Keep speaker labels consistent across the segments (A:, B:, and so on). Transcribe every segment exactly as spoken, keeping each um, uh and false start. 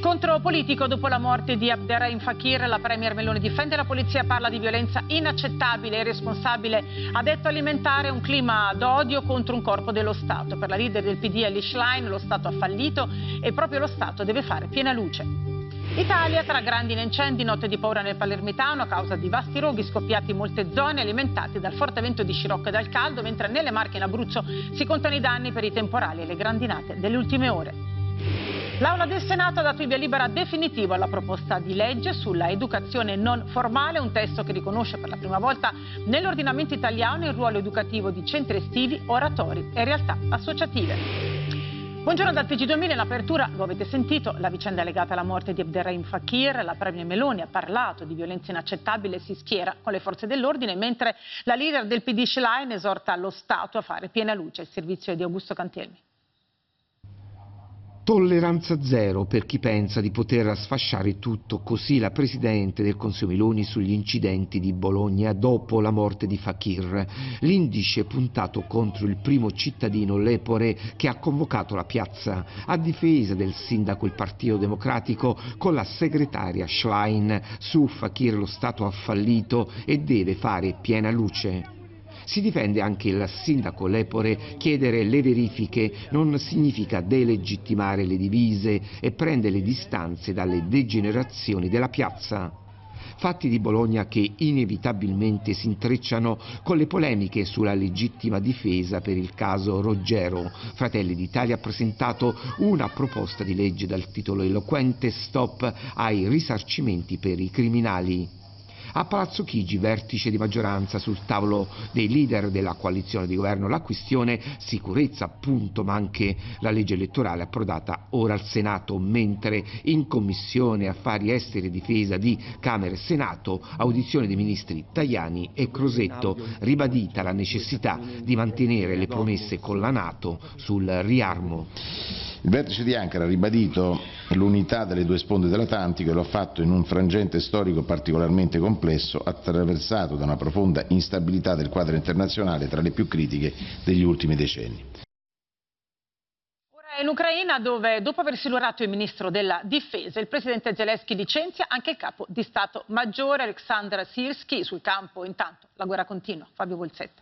A: Scontro politico dopo la morte di Abderrahim Fakir. La premier Meloni difende la polizia, parla di violenza inaccettabile e irresponsabile. Ha detto alimentare un clima d'odio contro un corpo dello Stato. Per la leader del P D Elly Schlein lo Stato ha fallito e proprio lo Stato deve fare piena luce. Italia, tra grandine e incendi, notte di paura nel Palermitano a causa di vasti roghi scoppiati in molte zone alimentati dal forte vento di scirocco e dal caldo, mentre nelle Marche e in Abruzzo si contano i danni per i temporali e le grandinate delle ultime ore. L'Aula del Senato ha dato il via libera definitivo alla proposta di legge sulla educazione non formale, un testo che riconosce per la prima volta nell'ordinamento italiano il ruolo educativo di centri estivi, oratori e realtà associative. Buongiorno dal T G duemila, in apertura, lo avete sentito, la vicenda legata alla morte di Abderrahim Fakir. La premier Meloni ha parlato di violenza inaccettabile e si schiera con le forze dell'ordine, mentre la leader del P D Schlein esorta lo Stato a fare piena luce. Il servizio è di Augusto Cantelmi.
B: Tolleranza zero per chi pensa di poter sfasciare tutto, così la Presidente del Consiglio Meloni sugli incidenti di Bologna dopo la morte di Fakir. L'indice puntato contro il primo cittadino Lepore che ha convocato la piazza a difesa del sindaco il Partito Democratico con la segretaria Schlein. Su Fakir lo Stato ha fallito e deve fare piena luce. Si difende anche il sindaco Lepore. Chiedere le verifiche non significa delegittimare le divise e prende le distanze dalle degenerazioni della piazza. Fatti di Bologna che inevitabilmente si intrecciano con le polemiche sulla legittima difesa per il caso Roggero. Fratelli d'Italia ha presentato una proposta di legge dal titolo eloquente Stop ai risarcimenti per i criminali. A Palazzo Chigi, vertice di maggioranza sul tavolo dei leader della coalizione di governo, la questione sicurezza appunto, ma anche la legge elettorale approdata ora al Senato, mentre in Commissione Affari Esteri e Difesa di Camera e Senato, audizione dei ministri Tajani e Crosetto, ribadita la necessità di mantenere le promesse con la NATO sul riarmo.
C: Il vertice di Ankara ha ribadito l'unità delle due sponde dell'Atlantico e lo ha fatto in un frangente storico particolarmente complesso, attraversato da una profonda instabilità del quadro internazionale tra le più critiche degli ultimi decenni.
A: Ora è in Ucraina, dove dopo aver silurato il ministro della difesa, il presidente Zelensky licenzia anche il capo di Stato Maggiore Oleksandr Syrskyi. Sul campo intanto la guerra continua. Fabio Bolzetta.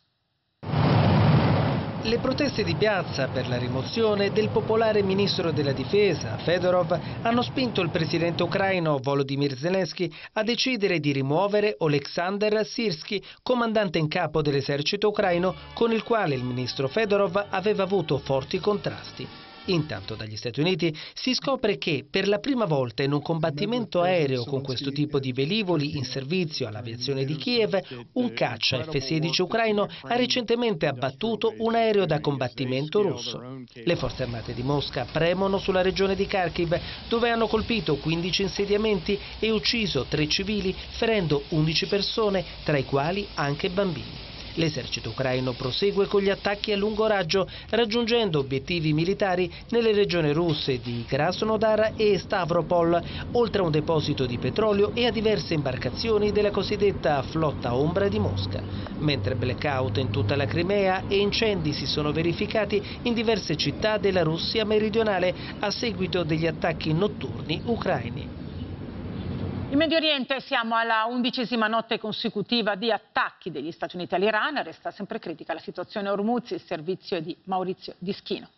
D: Le proteste di piazza per la rimozione del popolare ministro della difesa, Fedorov, hanno spinto il presidente ucraino Volodymyr Zelensky a decidere di rimuovere Oleksandr Syrskyi, comandante in capo dell'esercito ucraino, con il quale il ministro Fedorov aveva avuto forti contrasti. Intanto dagli Stati Uniti si scopre che per la prima volta in un combattimento aereo con questo tipo di velivoli in servizio all'aviazione di Kiev, un caccia F sedici ucraino ha recentemente abbattuto un aereo da combattimento russo. Le forze armate di Mosca premono sulla regione di Kharkiv, dove hanno colpito quindici insediamenti e ucciso tre civili, ferendo undici persone, tra i quali anche bambini. L'esercito ucraino prosegue con gli attacchi a lungo raggio, raggiungendo obiettivi militari nelle regioni russe di Krasnodar e Stavropol, oltre a un deposito di petrolio e a diverse imbarcazioni della cosiddetta flotta ombra di Mosca. Mentre blackout in tutta la Crimea e incendi si sono verificati in diverse città della Russia meridionale a seguito degli attacchi notturni ucraini.
A: In Medio Oriente siamo alla undicesima notte consecutiva di attacchi degli Stati Uniti all'Iran. Resta sempre critica la situazione a Hormuz. Il servizio è di Maurizio Dischino.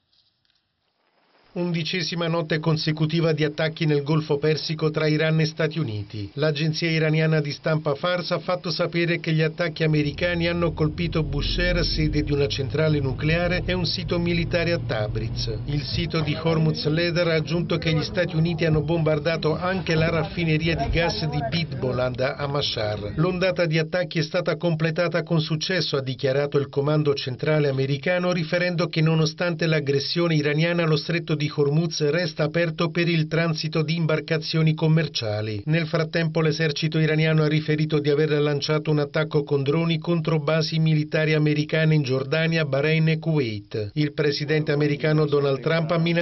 E: Undicesima notte consecutiva di attacchi nel Golfo Persico tra Iran e Stati Uniti. L'agenzia iraniana di stampa Fars ha fatto sapere che gli attacchi americani hanno colpito Bushehr, sede di una centrale nucleare, e un sito militare a Tabriz. Il sito di Hormuz Leather ha aggiunto che gli Stati Uniti hanno bombardato anche la raffineria di gas di Pitboland a Mashhar. L'ondata di attacchi è stata completata con successo, ha dichiarato il comando centrale americano, riferendo che nonostante l'aggressione iraniana lo stretto di di Hormuz resta aperto per il transito di imbarcazioni commerciali. Nel frattempo l'esercito iraniano ha riferito di aver lanciato un attacco con droni contro basi militari americane in Giordania, Bahrain e Kuwait. Il presidente americano Donald Trump ha minacciato